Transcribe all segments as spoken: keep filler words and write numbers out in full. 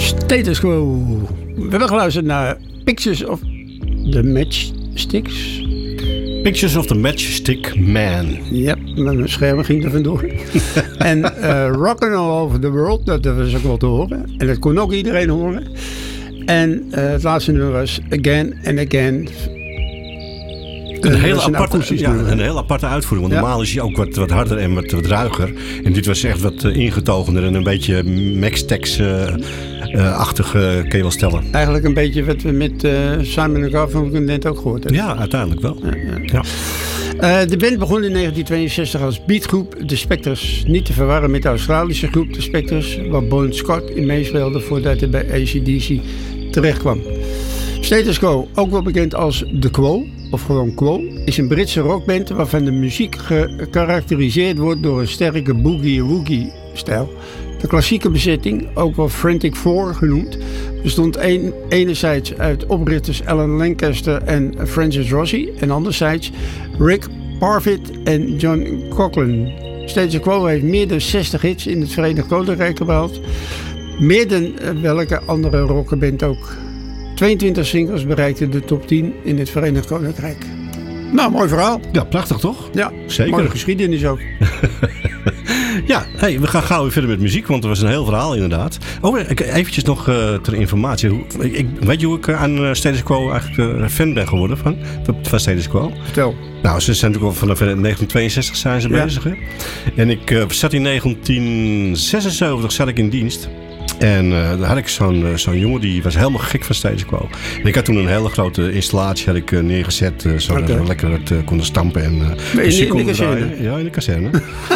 Status Quo. We hebben geluisterd naar Pictures of the Matchsticks. Pictures of the Matchstick Man. Ja, mijn scherm ging er vandoor. en uh, Rockin' All Over the World, dat was ook wel te horen. En dat kon ook iedereen horen. En uh, het laatste nummer was Again and Again. Een, uh, hele, aparte, ja, een hele aparte uitvoering. Want ja. Normaal is hij ook wat, wat harder en wat, wat ruiger. En dit was echt wat uh, ingetogener en een beetje Max-Tex-achtig uh, uh, kun je wel stellen. Eigenlijk een beetje wat we met uh, Simon en Garfunkel net ook gehoord hebben. Ja, uiteindelijk wel. Ja, ja. Ja. Uh, de band begon in negentien tweeënzestig als beatgroep The Spectres. Niet te verwarren met de Australische groep The Spectres, waar Bon Scott in meespeelde voordat hij bij A C D C terechtkwam. Status Quo, ook wel bekend als The Quo, of gewoon Quo, is een Britse rockband waarvan de muziek gekarakteriseerd wordt door een sterke boogie-woogie stijl. De klassieke bezetting, ook wel Frantic Four genoemd, bestond een, enerzijds uit oprichters Alan Lancaster en Francis Rossi en anderzijds Rick Parfitt en John Coughlin. Status Quo heeft meer dan zestig hits in het Verenigd Koninkrijk gehaald, meer dan welke andere rockband ook. tweeëntwintig singles bereikten de top tien in het Verenigd Koninkrijk. Nou, mooi verhaal. Ja, prachtig toch? Ja, zeker. Mooie geschiedenis ook. Ja, hey, we gaan gauw weer verder met muziek, want er was een heel verhaal inderdaad. Oh, eventjes nog uh, ter informatie. Ik, weet je hoe ik uh, aan uh, Status Quo eigenlijk uh, fan ben geworden van, van Status Quo? Vertel. Nou, ze zijn natuurlijk al vanaf negentien tweeënzestig zijn ze ja. bezig. Hè? En ik uh, zat in negentien zesenzeventig zat ik in dienst. En uh, daar had ik zo'n, uh, zo'n jongen die was helemaal gek van Status Quo. En ik had toen een hele grote installatie had ik, uh, neergezet. Uh, zodat okay. we lekker het, uh, konden stampen. En, uh, in, in, in de kazerne? Ja, in de kazerne.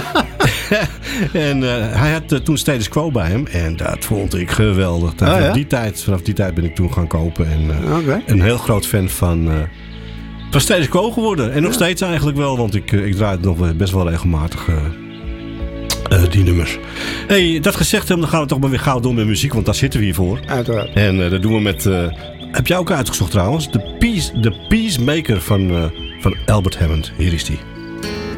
en uh, hij had uh, toen Status Quo bij hem. En dat vond ik geweldig. Oh, vanaf, ja? die tijd, vanaf die tijd ben ik toen gaan kopen. En uh, okay. een heel groot fan van, uh, van Status Quo geworden. En nog ja. steeds eigenlijk wel. Want ik, uh, ik draai het nog best wel regelmatig... Uh, Uh, die nummers. Hey, dat gezegd hebben, dan gaan we toch maar weer gauw door met muziek, want daar zitten we hier voor. Uiteraard. En uh, dat doen we met, uh, heb jij ook uitgezocht trouwens, de Peace, de Peacemaker van, uh, van Albert Hammond. Hier is die.